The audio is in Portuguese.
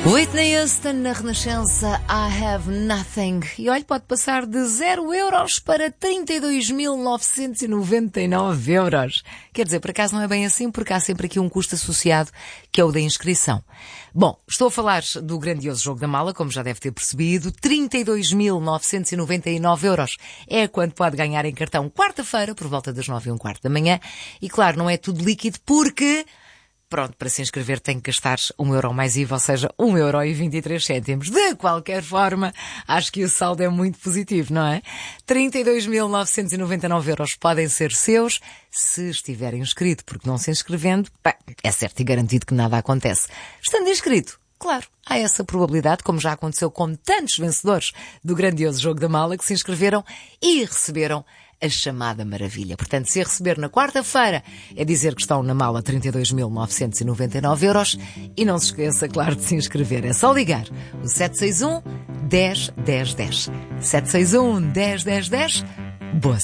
Whitney Houston na Renascença, I Have Nothing. E olha, pode passar de 0€ para 32.999€. Quer dizer, por acaso não é bem assim, porque há sempre aqui um custo associado, que é o da inscrição. Bom, estou a falar do grandioso jogo da mala, como já deve ter percebido. 32.999€ é quanto pode ganhar em cartão quarta-feira, por volta das 9h15 da manhã. E claro, não é tudo líquido, porque... Pronto, para se inscrever tem que gastar €1 mais IVA, ou seja, 1,23€. De qualquer forma, acho que o saldo é muito positivo, não é? 32.999€ podem ser seus se estiverem inscrito, porque não se inscrevendo, bem, é certo e garantido que nada acontece. Estando inscrito, claro, há essa probabilidade, como já aconteceu com tantos vencedores do grandioso jogo da mala que se inscreveram e receberam a chamada maravilha. Portanto, se a receber na quarta-feira é dizer que estão na mala 32.999€ e não se esqueça, claro, de se inscrever. É só ligar o 761 10 10 10. 761 10 10 10. Boa